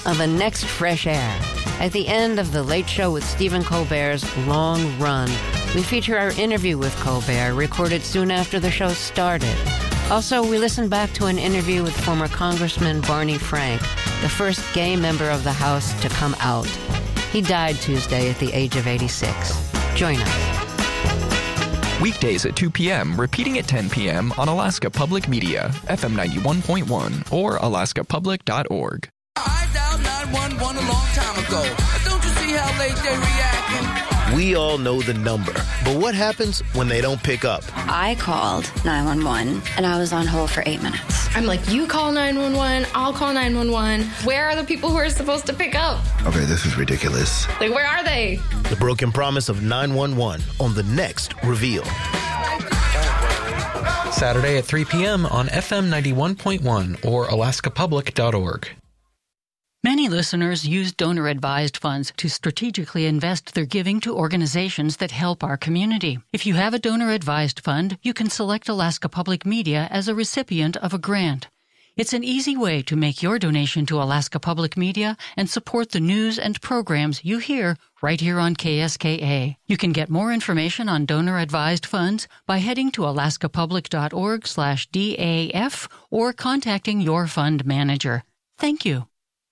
on the next Fresh Air. At the end of The Late Show with Stephen Colbert's long run, we feature our interview with Colbert, recorded soon after the show started. Also, we listen back to an interview with former Congressman Barney Frank, the first gay member of the House to come out. He died Tuesday at the age of 86. Join us. Weekdays at 2 p.m., repeating at 10 p.m. on Alaska Public Media, FM 91.1 or alaskapublic.org. I dialed 911 a long time ago. Don't you see how late they reacting? We all know the number, but what happens when they don't pick up? I called 911 and I was on hold for 8 minutes. I'm like, you call 911, I'll call 911. Where are the people who are supposed to pick up? Okay, this is ridiculous. Like, where are they? The broken promise of 911 on the next Reveal. Saturday at 3 p.m. on FM 91.1 or alaskapublic.org. Many listeners use donor-advised funds to strategically invest their giving to organizations that help our community. If you have a donor-advised fund, you can select Alaska Public Media as a recipient of a grant. It's an easy way to make your donation to Alaska Public Media and support the news and programs you hear right here on KSKA. You can get more information on donor-advised funds by heading to alaskapublic.org/DAF or contacting your fund manager. Thank you.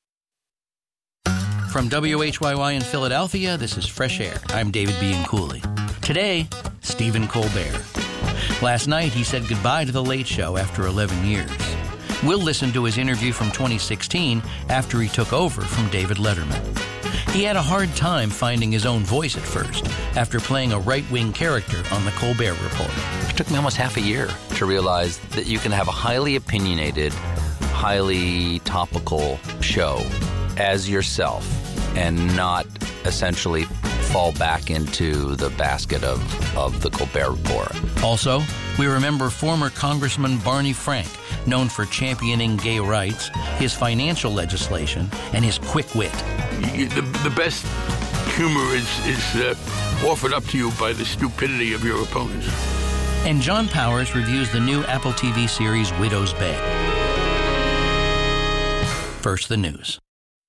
From WHYY in Philadelphia, this is Fresh Air. I'm David B. Cooley. Today, Stephen Colbert. Last night, he said goodbye to The Late Show after 11 years. We'll listen to his interview from 2016 after he took over from David Letterman. He had a hard time finding his own voice at first after playing a right-wing character on The Colbert Report. It took me almost half a year to realize that you can have a highly opinionated, highly topical show as yourself and not essentially fall back into the basket of the Colbert Report. Also, we remember former Congressman Barney Frank, known for championing gay rights, his financial legislation, and his quick wit. The best humor is offered up to you by the stupidity of your opponents. And John Powers reviews the new Apple TV series Widow's Bed. First, the news.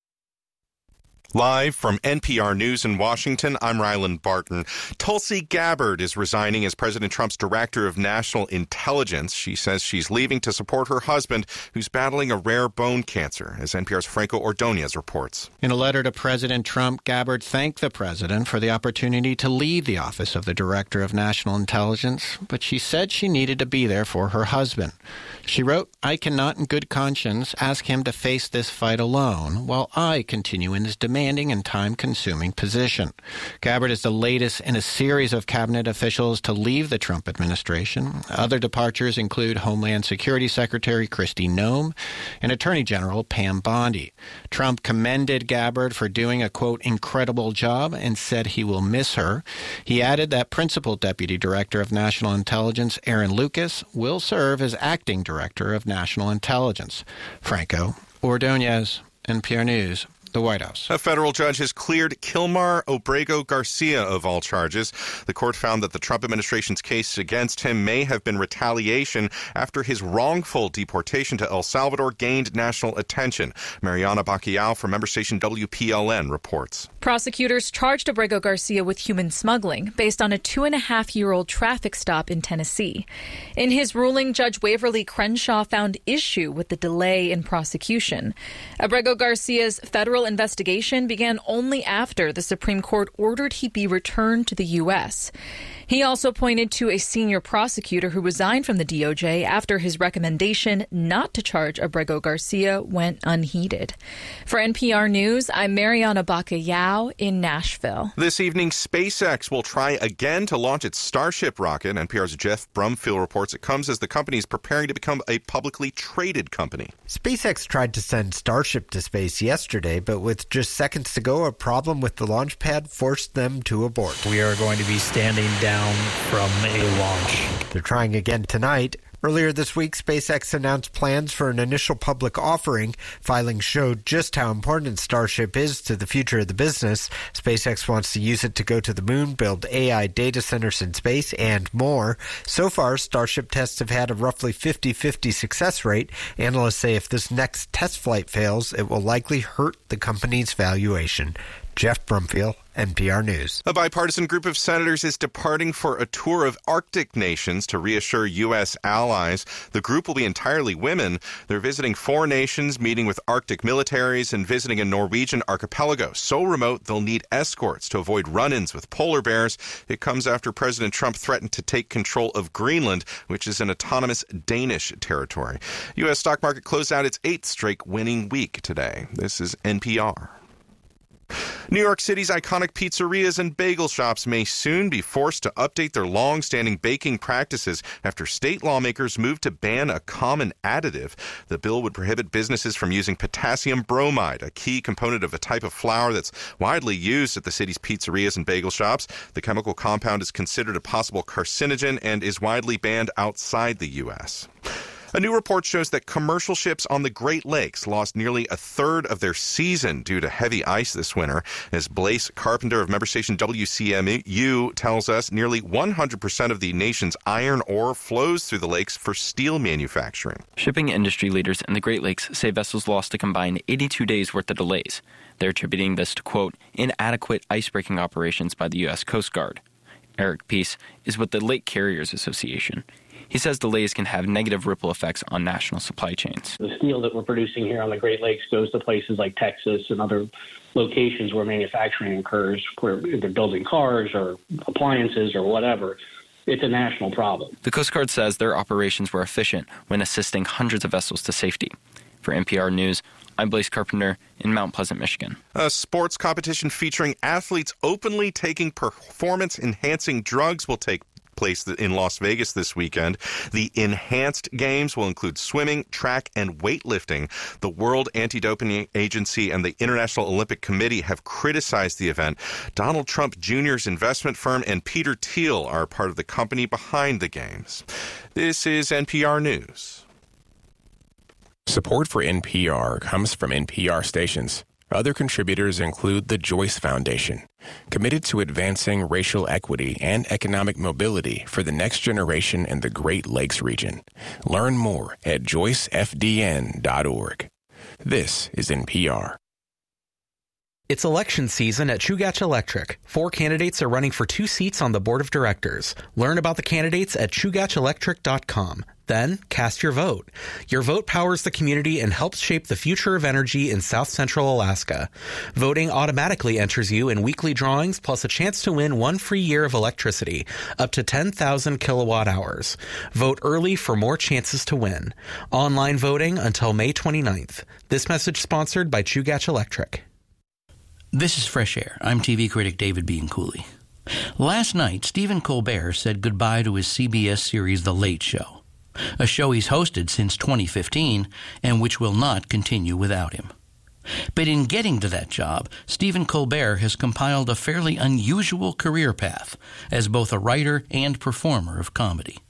Live from NPR News in Washington, I'm Ryland Barton. Tulsi Gabbard is resigning as President Trump's Director of National Intelligence. She says she's leaving to support her husband, who's battling a rare bone cancer, as NPR's Franco Ordonez reports. In a letter to President Trump, Gabbard thanked the president for the opportunity to lead the office of the Director of National Intelligence, but she said she needed to be there for her husband. She wrote, "I cannot in good conscience ask him to face this fight alone, while I continue in this demanding and time-consuming position." Gabbard is the latest in a series of cabinet officials to leave the Trump administration. Other departures include Homeland Security Secretary Kristi Noem and Attorney General Pam Bondi. Trump commended Gabbard for doing a, quote, incredible job and said he will miss her. He added that Principal Deputy Director of National Intelligence Aaron Lucas will serve as Acting Director of National Intelligence. Franco Ordonez, NPR News. The White House. A federal judge has cleared Kilmar Obrego Garcia of all charges. The court found that the Trump administration's case against him may have been retaliation after his wrongful deportation to El Salvador gained national attention. Mariana Bacallao from member station WPLN reports. Prosecutors charged Obrego Garcia with human smuggling based on a 2.5-year-old traffic stop in Tennessee. In his ruling, Judge Waverly Crenshaw found issue with the delay in prosecution. Obrego Garcia's federal investigation began only after the Supreme Court ordered he be returned to the U.S. He also pointed to a senior prosecutor who resigned from the DOJ after his recommendation not to charge Obrego Garcia went unheeded. For NPR News, I'm Mariana Bacallao in Nashville. This evening, SpaceX will try again to launch its Starship rocket. NPR's Jeff Brumfield reports it comes as the company is preparing to become a publicly traded company. SpaceX tried to send Starship to space yesterday, but with just seconds to go, a problem with the launch pad forced them to abort. We are going to be standing down from a launch. They're trying again tonight. Earlier this week, SpaceX announced plans for an initial public offering. Filings showed just how important Starship is to the future of the business. SpaceX wants to use it to go to the moon, build AI data centers in space, and more. So far, Starship tests have had a roughly 50-50 success rate. Analysts say if this next test flight fails, it will likely hurt the company's valuation. Jeff Brumfield, NPR News. A bipartisan group of senators is departing for a tour of Arctic nations to reassure U.S. allies. The group will be entirely women. They're visiting 4 nations, meeting with Arctic militaries, and visiting a Norwegian archipelago. So remote, they'll need escorts to avoid run-ins with polar bears. It comes after President Trump threatened to take control of Greenland, which is an autonomous Danish territory. U.S. stock market closed out its 8th straight winning week today. This is NPR. New York City's iconic pizzerias and bagel shops may soon be forced to update their long-standing baking practices after state lawmakers moved to ban a common additive. The bill would prohibit businesses from using potassium bromide, a key component of a type of flour that's widely used at the city's pizzerias and bagel shops. The chemical compound is considered a possible carcinogen and is widely banned outside the U.S. A new report shows that commercial ships on the Great Lakes lost nearly a third of their season due to heavy ice this winter. As Blaise Carpenter of member station WCMU tells us, nearly 100% of the nation's iron ore flows through the lakes for steel manufacturing. Shipping industry leaders in the Great Lakes say vessels lost a combined 82 days' worth of delays. They're attributing this to, quote, inadequate icebreaking operations by the U.S. Coast Guard. Eric Peace is with the Lake Carriers Association. He says delays can have negative ripple effects on national supply chains. The steel that we're producing here on the Great Lakes goes to places like Texas and other locations where manufacturing occurs, where they're building cars or appliances or whatever. It's a national problem. The Coast Guard says their operations were efficient when assisting hundreds of vessels to safety. For NPR News, I'm Blaise Carpenter in Mount Pleasant, Michigan. A sports competition featuring athletes openly taking performance-enhancing drugs will take place in Las Vegas this weekend. The enhanced games will include swimming, track, and weightlifting. The World Anti-Doping Agency and the International Olympic Committee have criticized the event. Donald Trump Jr.'s investment firm and Peter Thiel are part of the company behind the games. This is NPR News. Support for NPR comes from NPR stations. Other contributors include the Joyce Foundation, committed to advancing racial equity and economic mobility for the next generation in the Great Lakes region. Learn more at joycefdn.org. This is NPR. It's election season at Chugach Electric. 4 candidates are running for 2 seats on the board of directors. Learn about the candidates at chugachelectric.com. Then, cast your vote. Your vote powers the community and helps shape the future of energy in South Central Alaska. Voting automatically enters you in weekly drawings plus a chance to win 1 free year of electricity, up to 10,000 kilowatt hours. Vote early for more chances to win. Online voting until May 29th. This message sponsored by Chugach Electric. This is Fresh Air. I'm TV critic David Bianculli. Last night, Stephen Colbert said goodbye to his CBS series The Late Show, a show he's hosted since 2015 and which will not continue without him. But in getting to that job, Stephen Colbert has compiled a fairly unusual career path as both a writer and performer of comedy.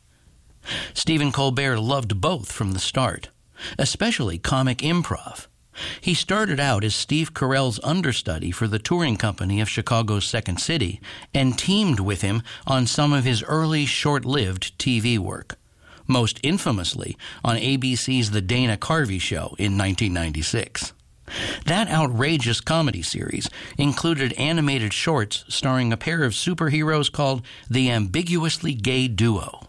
Stephen Colbert loved both from the start, especially comic improv. He started out as Steve Carell's understudy for the touring company of Chicago's Second City and teamed with him on some of his early short-lived TV work, most infamously on ABC's The Dana Carvey Show in 1996. That outrageous comedy series included animated shorts starring a pair of superheroes called the Ambiguously Gay Duo.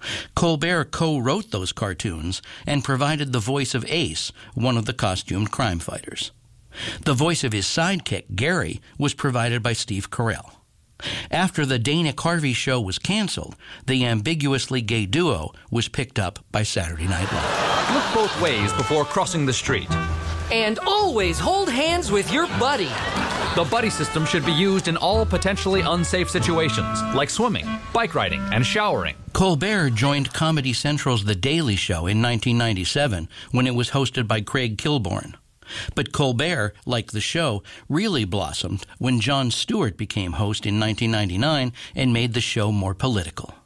Colbert co-wrote those cartoons and provided the voice of Ace, one of the costumed crime fighters. The voice of his sidekick, Gary, was provided by Steve Carell. After the Dana Carvey Show was canceled, the Ambiguously Gay Duo was picked up by Saturday Night Live. Look both ways before crossing the street. And always hold hands with your buddy. The buddy system should be used in all potentially unsafe situations, like swimming, bike riding, and showering. Colbert joined Comedy Central's The Daily Show in 1997 when it was hosted by Craig Kilborn. But Colbert, like the show, really blossomed when Jon Stewart became host in 1999 and made the show more political.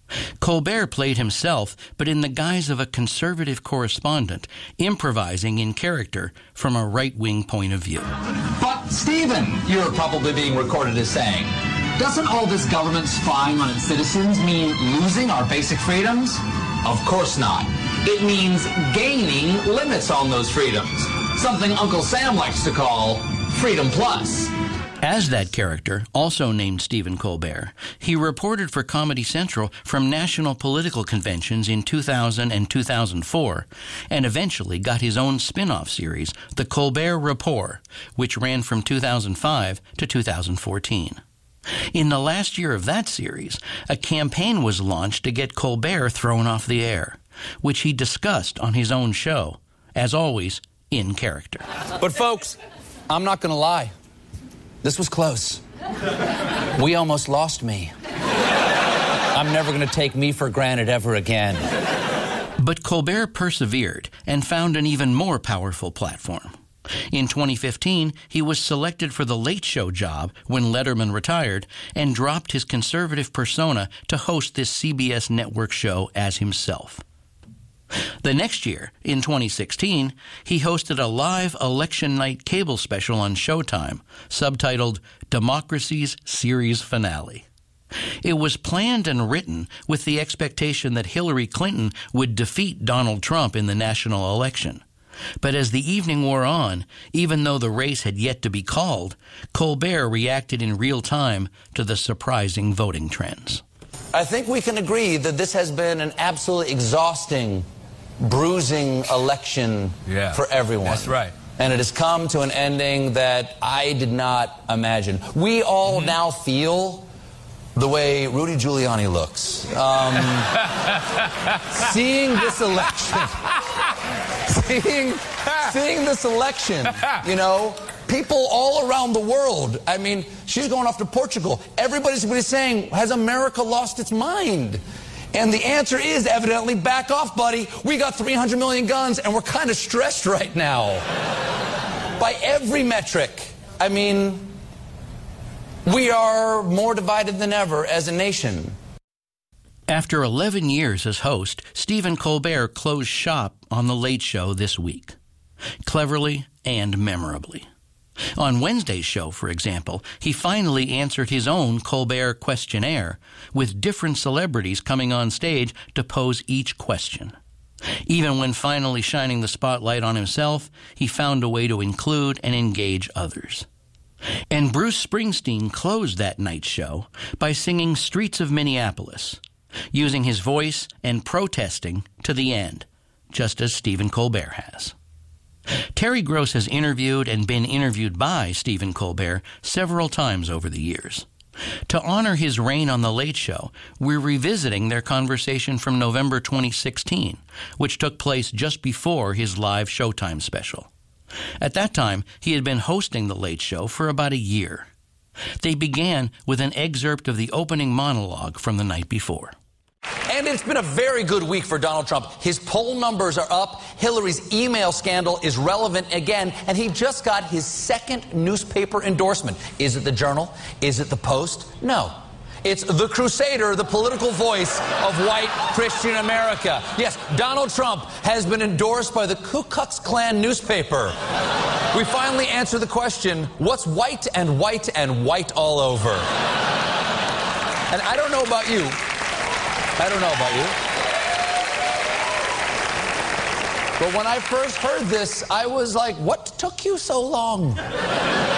Colbert played himself, but in the guise of a conservative correspondent, improvising in character from a right-wing point of view. But, Stephen, you're probably being recorded as saying, doesn't all this government spying on its citizens mean losing our basic freedoms? Of course not. It means gaining limits on those freedoms, something Uncle Sam likes to call Freedom Plus. As that character, also named Stephen Colbert, he reported for Comedy Central from national political conventions in 2000 and 2004, and eventually got his own spin-off series, The Colbert Report, which ran from 2005 to 2014. In the last year of that series, a campaign was launched to get Colbert thrown off the air, which he discussed on his own show, as always, in character. But folks, I'm not going to lie. This was close. We almost lost me. I'm never going to take me for granted ever again. But Colbert persevered and found an even more powerful platform. In 2015, he was selected for the Late Show job when Letterman retired and dropped his conservative persona to host this CBS network show as himself. The next year, in 2016, he hosted a live election night cable special on Showtime, subtitled Democracy's Series Finale. It was planned and written with the expectation that Hillary Clinton would defeat Donald Trump in the national election. But as the evening wore on, even though the race had yet to be called, Colbert reacted in real time to the surprising voting trends. I think we can agree that this has been an absolutely exhausting, bruising election for everyone. That's right. And it has come to an ending that I did not imagine. We all now feel the way Rudy Giuliani looks. Seeing this election, seeing this election, you know, people all around the world. I mean, she's going off to Portugal. Everybody's saying, has America lost its mind? And the answer is evidently, back off, buddy. We got 300 million guns, and we're kind of stressed right now. By every metric. I mean, we are more divided than ever as a nation. After 11 years as host, Stephen Colbert closed shop on The Late Show this week, cleverly and memorably. On Wednesday's show, for example, he finally answered his own Colbert questionnaire, with different celebrities coming on stage to pose each question. Even when finally shining the spotlight on himself, he found a way to include and engage others. And Bruce Springsteen closed that night's show by singing Streets of Minneapolis, using his voice and protesting to the end, just as Stephen Colbert has. Terry Gross has interviewed and been interviewed by Stephen Colbert several times over the years. To honor his reign on The Late Show, we're revisiting their conversation from November 2016, which took place just before his live Showtime special. At that time, he had been hosting The Late Show for about a year. They began with an excerpt of the opening monologue from the night before. And it's been a very good week for Donald Trump. His poll numbers are up. Hillary's email scandal is relevant again. And he just got his second newspaper endorsement. Is it the Journal? Is it the Post? No. It's The Crusader, the political voice of white Christian America. Yes, Donald Trump has been endorsed by the Ku Klux Klan newspaper. We finally answer the question, what's white and white and white all over? And I don't know about you. But when I first heard this, I was like, what took you so long?